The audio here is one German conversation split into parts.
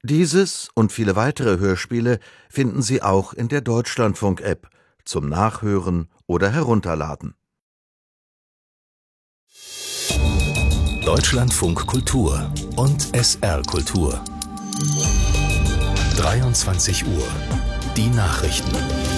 Dieses und viele weitere Hörspiele finden Sie auch in der Deutschlandfunk-App zum Nachhören oder Herunterladen. Deutschlandfunk Kultur und SR Kultur. 23 Uhr. Die Nachrichten.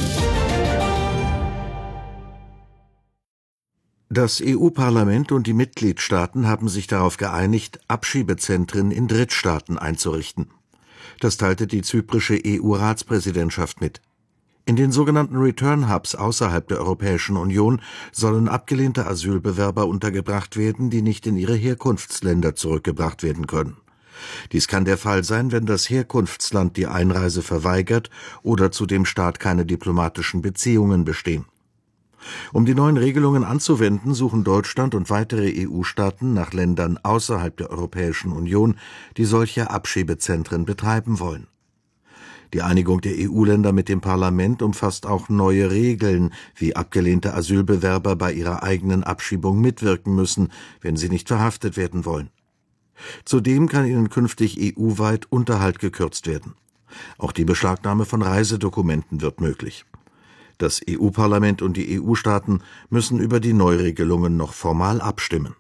Das EU-Parlament und die Mitgliedstaaten haben sich darauf geeinigt, Abschiebezentren in Drittstaaten einzurichten. Das teilte die zyprische EU-Ratspräsidentschaft mit. In den sogenannten Return-Hubs außerhalb der Europäischen Union sollen abgelehnte Asylbewerber untergebracht werden, die nicht in ihre Herkunftsländer zurückgebracht werden können. Dies kann der Fall sein, wenn das Herkunftsland die Einreise verweigert oder zu dem Staat keine diplomatischen Beziehungen bestehen. Um die neuen Regelungen anzuwenden, suchen Deutschland und weitere EU-Staaten nach Ländern außerhalb der Europäischen Union, die solche Abschiebezentren betreiben wollen. Die Einigung der EU-Länder mit dem Parlament umfasst auch neue Regeln, wie abgelehnte Asylbewerber bei ihrer eigenen Abschiebung mitwirken müssen, wenn sie nicht verhaftet werden wollen. Zudem kann ihnen künftig EU-weit Unterhalt gekürzt werden. Auch die Beschlagnahme von Reisedokumenten wird möglich. Das EU-Parlament und die EU-Staaten müssen über die Neuregelungen noch formal abstimmen.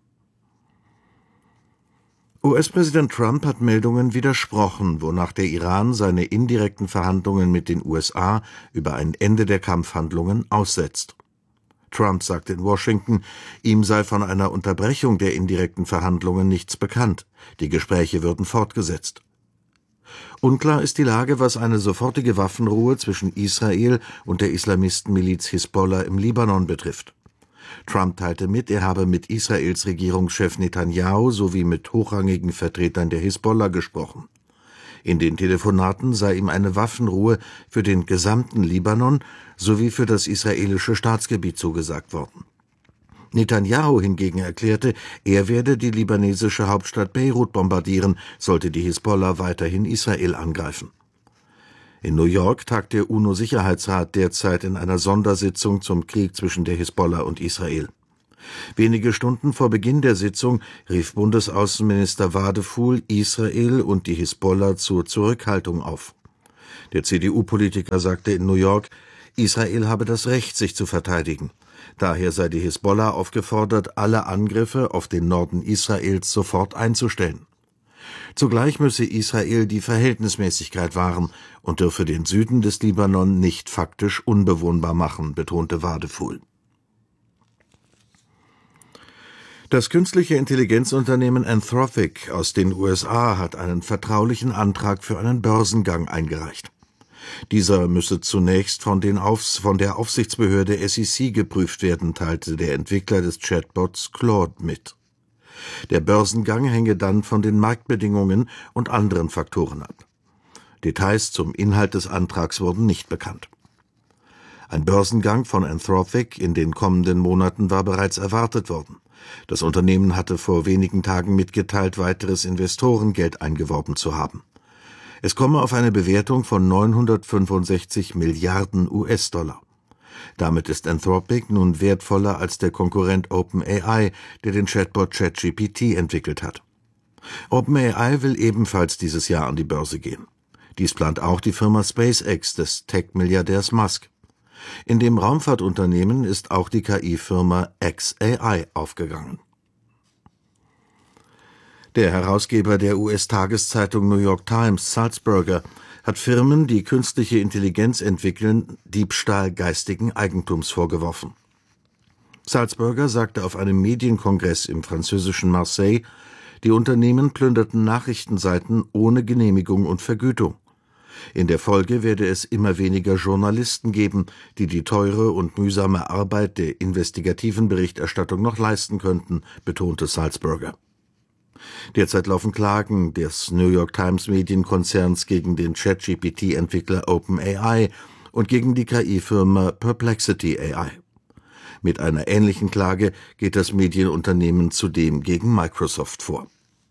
US-Präsident Trump hat Meldungen widersprochen, wonach der Iran seine indirekten Verhandlungen mit den USA über ein Ende der Kampfhandlungen aussetzt. Trump sagte in Washington, ihm sei von einer Unterbrechung der indirekten Verhandlungen nichts bekannt. Die Gespräche würden fortgesetzt. Unklar ist die Lage, was eine sofortige Waffenruhe zwischen Israel und der Islamistenmiliz Hisbollah im Libanon betrifft. Trump teilte mit, er habe mit Israels Regierungschef Netanyahu sowie mit hochrangigen Vertretern der Hisbollah gesprochen. In den Telefonaten sei ihm eine Waffenruhe für den gesamten Libanon sowie für das israelische Staatsgebiet zugesagt worden. Netanyahu hingegen erklärte, er werde die libanesische Hauptstadt Beirut bombardieren, sollte die Hisbollah weiterhin Israel angreifen. In New York tagt der UNO-Sicherheitsrat derzeit in einer Sondersitzung zum Krieg zwischen der Hisbollah und Israel. Wenige Stunden vor Beginn der Sitzung rief Bundesaußenminister Wadefuhl Israel und die Hisbollah zur Zurückhaltung auf. Der CDU-Politiker sagte in New York, Israel habe das Recht, sich zu verteidigen. Daher sei die Hisbollah aufgefordert, alle Angriffe auf den Norden Israels sofort einzustellen. Zugleich müsse Israel die Verhältnismäßigkeit wahren und dürfe den Süden des Libanon nicht faktisch unbewohnbar machen, betonte Wadefuhl. Das künstliche Intelligenzunternehmen Anthropic aus den USA hat einen vertraulichen Antrag für einen Börsengang eingereicht. Dieser müsse zunächst von der Aufsichtsbehörde SEC geprüft werden, teilte der Entwickler des Chatbots Claude mit. Der Börsengang hänge dann von den Marktbedingungen und anderen Faktoren ab. Details zum Inhalt des Antrags wurden nicht bekannt. Ein Börsengang von Anthropic in den kommenden Monaten war bereits erwartet worden. Das Unternehmen hatte vor wenigen Tagen mitgeteilt, weiteres Investorengeld eingeworben zu haben. Es komme auf eine Bewertung von 965 Milliarden US-Dollar. Damit ist Anthropic nun wertvoller als der Konkurrent OpenAI, der den Chatbot ChatGPT entwickelt hat. OpenAI will ebenfalls dieses Jahr an die Börse gehen. Dies plant auch die Firma SpaceX des Tech-Milliardärs Musk. In dem Raumfahrtunternehmen ist auch die KI-Firma xAI aufgegangen. Der Herausgeber der US-Tageszeitung New York Times, Sulzberger, hat Firmen, die künstliche Intelligenz entwickeln, Diebstahl geistigen Eigentums vorgeworfen. Sulzberger sagte auf einem Medienkongress im französischen Marseille, die Unternehmen plünderten Nachrichtenseiten ohne Genehmigung und Vergütung. In der Folge werde es immer weniger Journalisten geben, die die teure und mühsame Arbeit der investigativen Berichterstattung noch leisten könnten, betonte Sulzberger. Derzeit laufen Klagen des New York Times Medienkonzerns gegen den ChatGPT-Entwickler OpenAI und gegen die KI-Firma Perplexity AI. Mit einer ähnlichen Klage geht das Medienunternehmen zudem gegen Microsoft vor.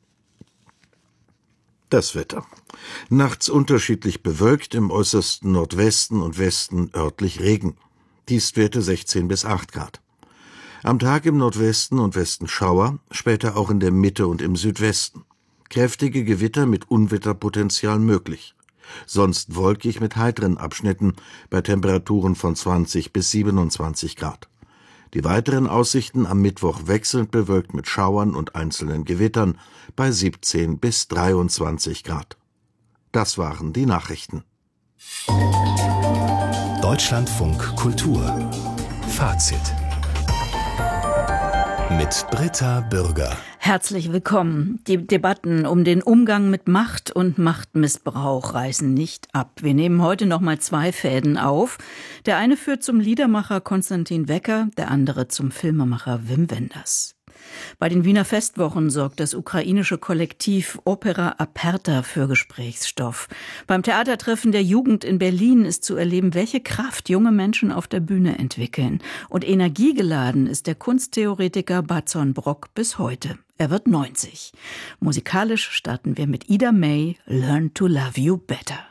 Das Wetter. Nachts unterschiedlich bewölkt, im äußersten Nordwesten und Westen örtlich Regen. Tiefstwerte 16 bis 8 Grad. Am Tag im Nordwesten und Westen Schauer, später auch in der Mitte und im Südwesten. Kräftige Gewitter mit Unwetterpotenzial möglich. Sonst wolkig mit heiteren Abschnitten bei Temperaturen von 20 bis 27 Grad. Die weiteren Aussichten am Mittwoch wechselnd bewölkt mit Schauern und einzelnen Gewittern bei 17 bis 23 Grad. Das waren die Nachrichten. Deutschlandfunk Kultur Fazit mit Britta Bürger. Herzlich willkommen. Die Debatten um den Umgang mit Macht und Machtmissbrauch reißen nicht ab. Wir nehmen heute noch mal 2 Fäden auf. Der eine führt zum Liedermacher Konstantin Wecker, der andere zum Filmemacher Wim Wenders. Bei den Wiener Festwochen sorgt das ukrainische Kollektiv Opera Aperta für Gesprächsstoff. Beim Theatertreffen der Jugend in Berlin ist zu erleben, welche Kraft junge Menschen auf der Bühne entwickeln. Und energiegeladen ist der Kunsttheoretiker Bazon Brock bis heute. Er wird 90. Musikalisch starten wir mit Ida May, Learn to Love You Better.